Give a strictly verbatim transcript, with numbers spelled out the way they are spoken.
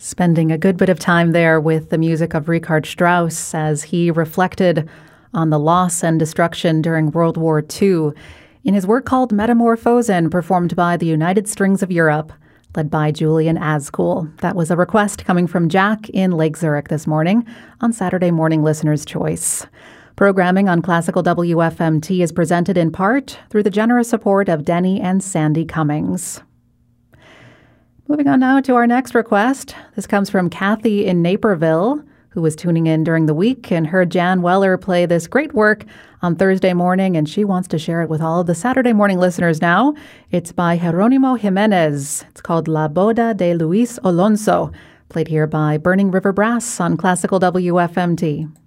Spending a good bit of time there with the music of Richard Strauss as he reflected on the loss and destruction during World War Two in his work called Metamorphosen, performed by the United Strings of Europe, led by Julian Azcool. That was a request coming from Jack in Lake Zurich this morning on Saturday Morning Listener's Choice. Programming on Classical W F M T is presented in part through the generous support of Denny and Sandy Cummings. Moving on now to our next request. This comes from Kathy in Naperville, who was tuning in during the week and heard Jan Weller play this great work on Thursday morning, and she wants to share it with all of the Saturday morning listeners now. It's by Jeronimo Jimenez. It's called La Boda de Luis Alonso, played here by Burning River Brass on Classical W F M T.